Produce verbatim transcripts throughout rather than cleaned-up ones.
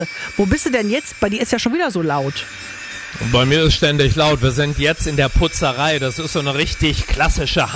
Wo bist du denn jetzt? Bei dir ist ja schon wieder so laut. Bei mir ist ständig laut. Wir sind jetzt in der Putzerei. Das ist so eine richtig klassische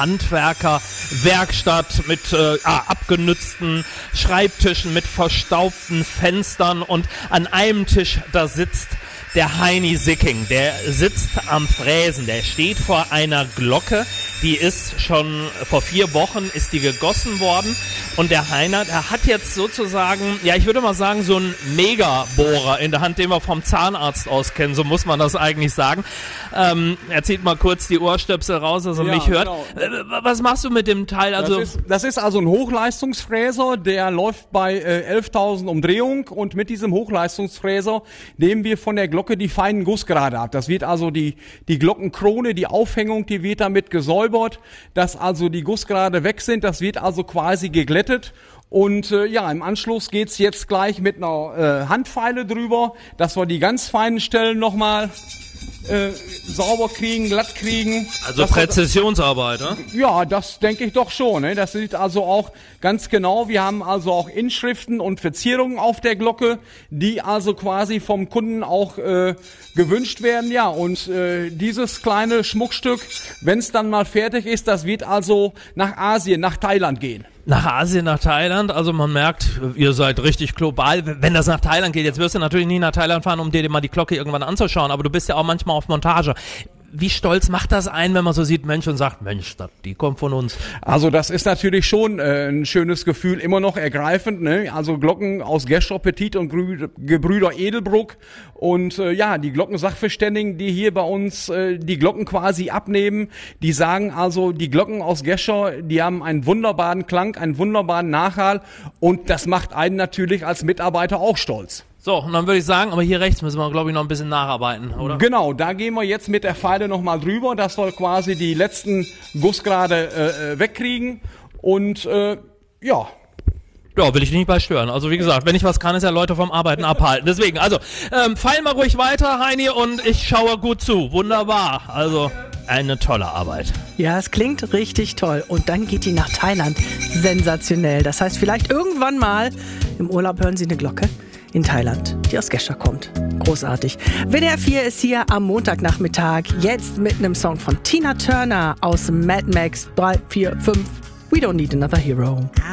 Handwerkerwerkstatt mit äh, ah, abgenützten Schreibtischen, mit verstaubten Fenstern. Und an einem Tisch, da sitzt der Heini Sicking. Der sitzt am Fräsen. Der steht vor einer Glocke. Die ist schon vor vier Wochen ist die gegossen worden. Und der Heiner, der hat jetzt sozusagen, ja, ich würde mal sagen, so einen Megabohrer in der Hand, den wir vom Zahnarzt aus kennen. So muss man das eigentlich sagen. Ähm, er zieht mal kurz die Ohrstöpsel raus, dass er ja, mich hört. Genau. Äh, was machst du mit dem Teil? Also das, ist, das ist also ein Hochleistungsfräser, der läuft bei äh, elftausend Umdrehungen, und mit diesem Hochleistungsfräser nehmen wir von der Glocke die feinen Gussgrade ab. Das wird also die, die Glockenkrone, die Aufhängung, die wird damit gesäubert, dass also die Gussgrade weg sind. Das wird also quasi geglättet. Und äh, ja, im Anschluss geht's jetzt gleich mit einer äh, Handfeile drüber, dass wir die ganz feinen Stellen nochmal äh, sauber kriegen, glatt kriegen. Also Präzisionsarbeit, ne? Ja, das denke ich doch schon. Ne? Das sieht also auch ganz genau. Wir haben also auch Inschriften und Verzierungen auf der Glocke, die also quasi vom Kunden auch äh, gewünscht werden. Ja, und äh, dieses kleine Schmuckstück, wenn es dann mal fertig ist, das wird also nach Asien, nach Thailand gehen. Nach Asien, nach Thailand, also man merkt, ihr seid richtig global. Wenn das nach Thailand geht, jetzt wirst du natürlich nicht nach Thailand fahren, um dir mal die Glocke irgendwann anzuschauen, aber du bist ja auch manchmal auf Montage. Wie stolz macht das einen, wenn man so sieht, Mensch, und sagt, Mensch, die kommt von uns? Also das ist natürlich schon äh, ein schönes Gefühl, immer noch ergreifend, ne? Also Glocken aus Gescher Petit und Grü- Gebrüder Edelbruck und äh, ja, die Glockensachverständigen, die hier bei uns äh, die Glocken quasi abnehmen, die sagen also, die Glocken aus Gescher, die haben einen wunderbaren Klang, einen wunderbaren Nachhall, und das macht einen natürlich als Mitarbeiter auch stolz. So, und dann würde ich sagen, aber hier rechts müssen wir, glaube ich, noch ein bisschen nacharbeiten, oder? Genau, da gehen wir jetzt mit der Feile nochmal drüber, dass wir quasi die letzten Gussgrade äh, wegkriegen, und äh, ja. Ja, will ich dich nicht bei stören. Also wie gesagt, wenn ich was kann, ist ja Leute vom Arbeiten abhalten. Deswegen, also, ähm, feil mal ruhig weiter, Heini, und ich schaue gut zu. Wunderbar. Also, eine tolle Arbeit. Ja, es klingt richtig toll. Und dann geht die nach Thailand. Sensationell. Das heißt, vielleicht irgendwann mal im Urlaub hören Sie eine Glocke in Thailand, die aus Gescher kommt. Großartig. W D R vier ist hier am Montagnachmittag, jetzt mit einem Song von Tina Turner aus Mad Max drei, vier, fünf. We don't need another hero.